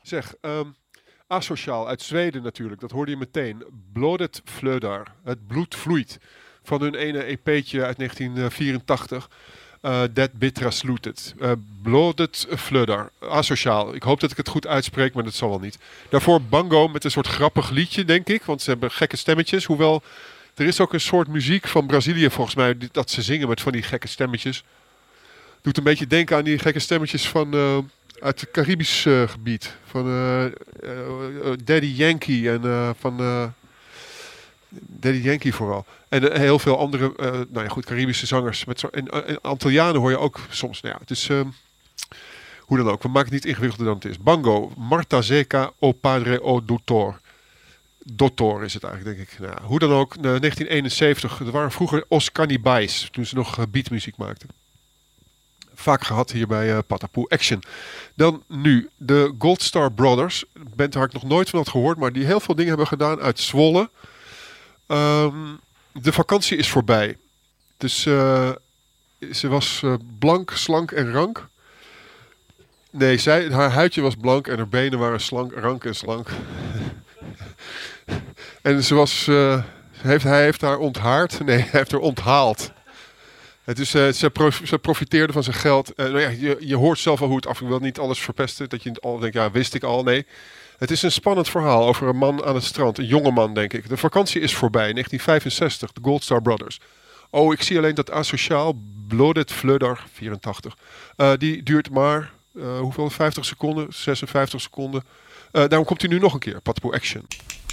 Zeg, Asociaal uit Zweden natuurlijk, dat hoorde je meteen. Blodet flödar, het bloed vloeit. Van hun ene EP'tje uit 1984. Dat Bittra Slutet. Blodet flödar, Asociaal. Ik hoop dat ik het goed uitspreek, maar dat zal wel niet. Daarvoor Bango met een soort grappig liedje, denk ik. Want ze hebben gekke stemmetjes. Hoewel, er is ook een soort muziek van Brazilië volgens mij, dat ze zingen met van die gekke stemmetjes. Doet een beetje denken aan die gekke stemmetjes van uit het Caribisch gebied. Van Daddy Yankee en Daddy Yankee vooral. En heel veel andere, nou ja goed, Caribische zangers. En Antillianen hoor je ook soms. Nou ja, het is, hoe dan ook, we maken het niet ingewikkelder dan het is. Bango, Marta Zeca o Padre o Doutor. Dottor is het eigenlijk, denk ik. Nou, hoe dan ook, 1971. Er waren vroeger Os Cannibais, toen ze nog beatmuziek maakten. Vaak gehad hier bij Patapoe Action. Dan nu de Gold Star Brothers. Een band waar ik nog nooit van had gehoord, maar die heel veel dingen hebben gedaan uit Zwolle. De vakantie is voorbij. Dus ze was blank, slank en rank. Nee, haar huidje was blank en haar benen waren rank en slank. En ze was, hij heeft haar onthaard. Nee, hij heeft haar onthaald. Het is, ze profiteerde van zijn geld. Nou ja, je hoort zelf al hoe het af. Ik wil niet alles verpesten. Dat je al denkt, ja, wist ik al. Nee. Het is een spannend verhaal over een man aan het strand. Een jonge man, denk ik. De vakantie is voorbij. 1965, de Gold Star Brothers. Oh, ik zie alleen dat Asociaal, Blodet Flödar, 84. Die duurt maar, hoeveel? 50 seconden? 56 seconden. Daarom komt hij nu nog een keer. Patapoe Action.